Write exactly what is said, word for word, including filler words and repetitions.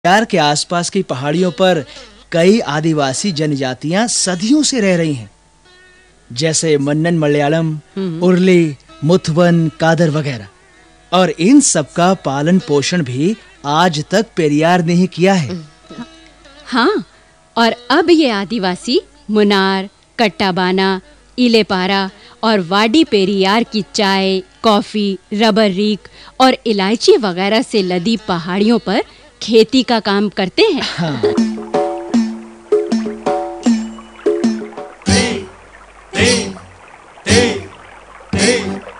पेरियार के आसपास की पहाड़ियों पर कई आदिवासी जनजातियां सदियों से रह रही हैं, जैसे मन्नन मलयालम, उर्ली, मुथवन, कादर वगैरह। और इन सब का पालन पोषण भी आज तक पेरियार ने ही किया है। हाँ, और अब ये आदिवासी मुनार, कट्टाबाना, इलेपारा और वाडी पेरियार की चाय, कॉफी, रबर रीक और इलायची वगैरह से लदी पहाड़ियों पर खेती का काम करते हैं। हाँ।